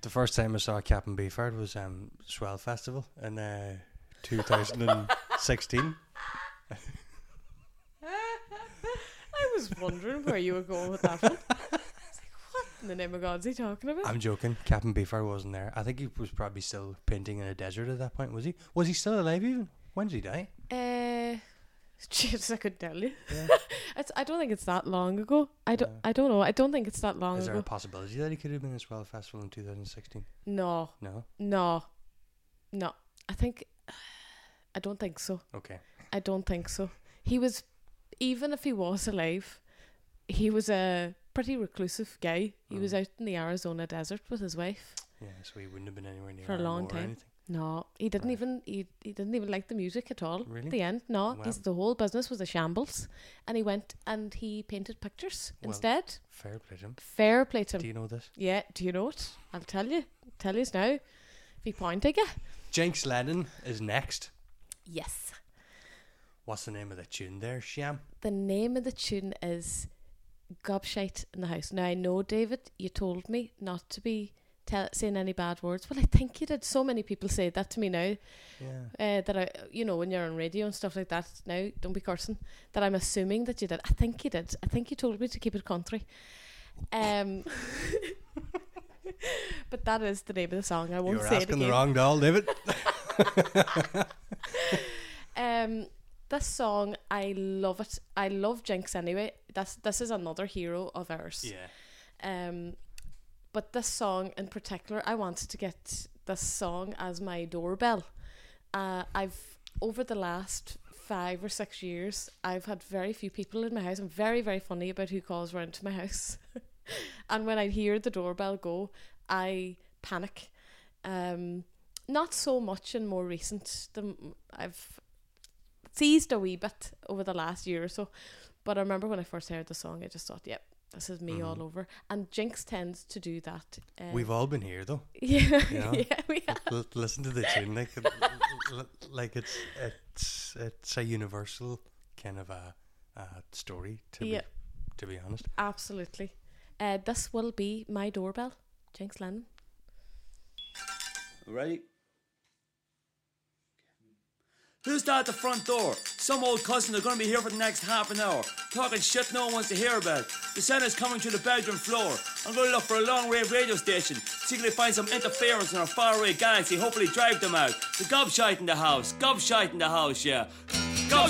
The first time I saw Captain Beefheart was Swell Festival in 2016. I was wondering where you were going with that one. I was like, what in the name of God is he talking about? I'm joking. Captain Beefheart wasn't there. I think he was probably still painting in a desert at that point. Was he? Was he still alive even? When did he die? Jeez, I could tell you. Yeah. I don't think it's that long ago. I don't know. I don't think it's that long Is there ago. a possibility that he could have been at Swell Festival in 2016? No. No? I don't think so. Okay. I don't think so. He was, even if he was alive, he was a pretty reclusive guy. He was out in the Arizona desert with his wife. Yeah, so he wouldn't have been anywhere near for a long Armagh or time. anything. No, he didn't even he didn't even like the music at all. Really? At the end, no. Wow. The whole business was a shambles, and he went and he painted pictures instead. Fair play to him. Fair play to him. Do you know this? Yeah, do you know it? I'll tell you. Tell you now. If he pointed you. Jinx Lennon is next. Yes. What's the name of the tune there, Shyam? The name of the tune is Gobshite in the House. Now I know, David, you told me not to be saying any bad words. Well, I think you did. So many people say that to me now. Yeah. That I, when you're on radio and stuff like that. Now, don't be cursing. That I'm assuming that you did. I think you did. I think you told me to keep it country. But that is the name of the song. I won't say it again. You're asking the wrong doll, David. This song, I love it. I love Jinx anyway. This is another hero of ours. Yeah. But this song in particular, I wanted to get this song as my doorbell. I've, over the last 5 or 6 years, I've had very few people in my house. I'm very, very funny about who calls round to my house. And when I hear the doorbell go, I panic. Not so much in more recent. I've seized a wee bit over the last year or so. But I remember when I first heard the song, I just thought, yep, this is me all over. And Jinx tends to do that. We've all been here though. Yeah, You know? yeah, we have. Listen to the tune, like it's a universal kind of a story. To be honest, Absolutely. This will be my doorbell, Jinx Lennon. Ready? Who's that at the front door? Some old cousin. They're going to be here for the next half an hour. Talking shit no one wants to hear about. The sound is coming through the bedroom floor. I'm going to look for a long-wave radio station. See if they find some interference in our faraway galaxy. Hopefully drive them out. The gobshite in the house. Gobshite in the house, yeah.